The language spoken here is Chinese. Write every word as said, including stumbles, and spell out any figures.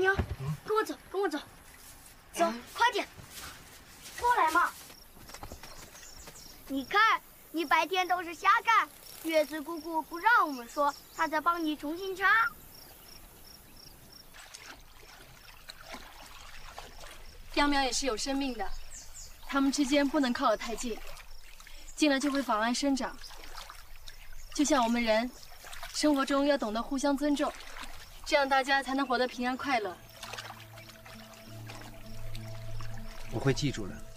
妞，跟我走，跟我走，走，快点，过来嘛！你看，你白天都是瞎干，月子姑姑不让我们说，她在帮你重新插。 秧苗也是有生命的，它们之间不能靠得太近，近了就会妨碍生长。就像我们人，生活中要懂得互相尊重，这样大家才能活得平安快乐。 我会记住的。